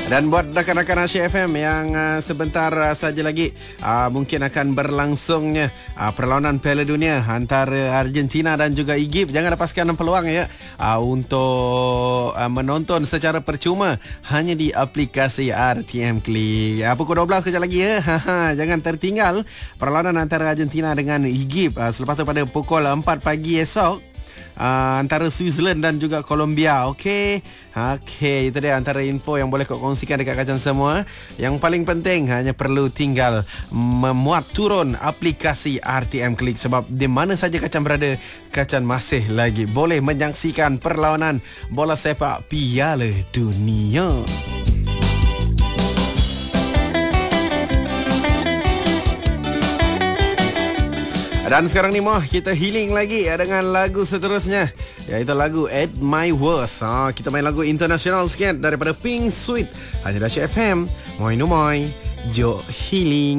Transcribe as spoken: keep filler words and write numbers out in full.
Dan buat rakan-rakan Asia F M yang uh, sebentar uh, saja lagi uh, mungkin akan berlangsungnya uh, perlawanan Piala Dunia antara Argentina dan juga Egypt, jangan lepaskan peluang ya uh, untuk uh, menonton secara percuma hanya di aplikasi R T M Klik. Uh, pukul dua belas kejap lagi ya. Jangan tertinggal perlawanan antara Argentina dengan Egypt. Uh, selepas tu pada pukul empat pagi esok Uh, antara Switzerland dan juga Colombia. Okey. Okey, itu dia antara info yang boleh kau kongsikan dekat Kacang semua. Yang paling penting hanya perlu tinggal memuat turun aplikasi R T M Klik, sebab di mana saja Kacang berada, Kacang masih lagi boleh menyaksikan perlawanan bola sepak Piala Dunia. Dan sekarang ni Moh, kita healing lagi dengan lagu seterusnya, iaitu lagu At My Worst. ha, Kita main lagu internasional sikit daripada Pink Sweet, hanya di Asia F M. Moi no moi, Jo Healing.